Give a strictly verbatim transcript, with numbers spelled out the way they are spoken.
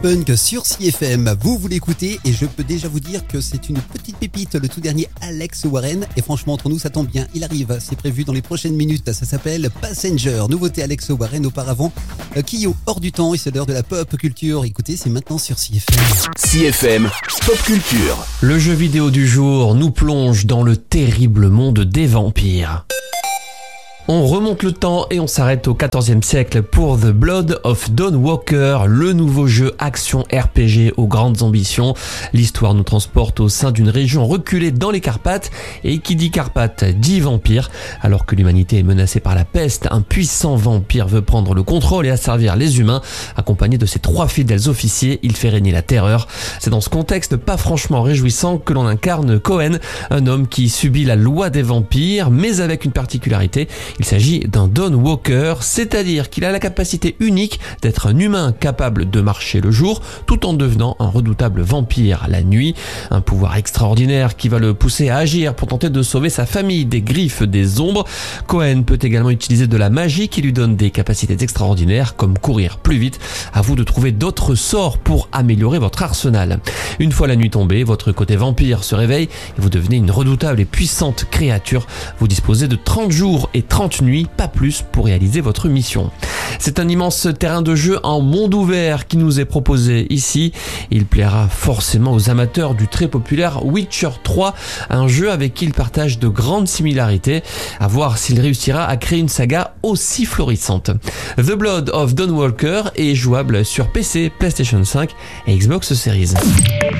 Daft Punk sur C F M. Vous, vous l'écoutez et je peux déjà vous dire que c'est une petite pépite, le tout dernier Alex Warren. Et franchement, entre nous, ça tombe bien. Il arrive, c'est prévu dans les prochaines minutes. Ça s'appelle Passenger. Nouveauté Alex Warren auparavant. Euh, Kyo, hors du temps et c'est l'heure de la pop culture. Écoutez, c'est maintenant sur C F M. C F M, pop culture. Le jeu vidéo du jour nous plonge dans le terrible monde des vampires. On remonte le temps et on s'arrête au quatorzième siècle pour The Blood of Dawn Walker, le nouveau jeu action R P G aux grandes ambitions. L'histoire nous transporte au sein d'une région reculée dans les Carpates, et qui dit Carpates dit vampire. Alors que l'humanité est menacée par la peste, un puissant vampire veut prendre le contrôle et asservir les humains. Accompagné de ses trois fidèles officiers, il fait régner la terreur. C'est dans ce contexte pas franchement réjouissant que l'on incarne Cohen, un homme qui subit la loi des vampires, mais avec une particularité. Il s'agit d'un Dawn Walker, c'est-à-dire qu'il a la capacité unique d'être un humain capable de marcher le jour tout en devenant un redoutable vampire la nuit. Un pouvoir extraordinaire qui va le pousser à agir pour tenter de sauver sa famille des griffes des ombres. Cohen peut également utiliser de la magie qui lui donne des capacités extraordinaires comme courir plus vite. À vous de trouver d'autres sorts pour améliorer votre arsenal. Une fois la nuit tombée, votre côté vampire se réveille et vous devenez une redoutable et puissante créature. Vous disposez de trente jours et trente nuits, pas plus, pour réaliser votre mission. C'est un immense terrain de jeu en monde ouvert qui nous est proposé ici. Il plaira forcément aux amateurs du très populaire Witcher trois, un jeu avec qui il partage de grandes similarités. À voir s'il réussira à créer une saga aussi florissante. The Blood of Dawn Walker est jouable sur P C, PlayStation cinq et Xbox Series.